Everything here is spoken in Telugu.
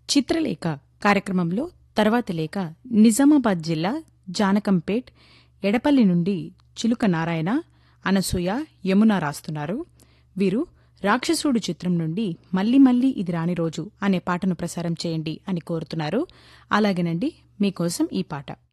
చిత్రలేఖ కార్యక్రమంలో తర్వాతి లేఖ నిజామాబాద్ జిల్లా జానకంపేట్ ఎడపల్లి నుండి చిలుక నారాయణ, అనసూయ, యమున రాస్తున్నారు. వీరు రాక్షసుడు చిత్రం నుండి మళ్ళీ మళ్ళీ ఇది రాని రోజు అనే పాటను ప్రసారం చేయండి అని కోరుతున్నారు. అలాగేనండి, మీకోసం ఈ పాట.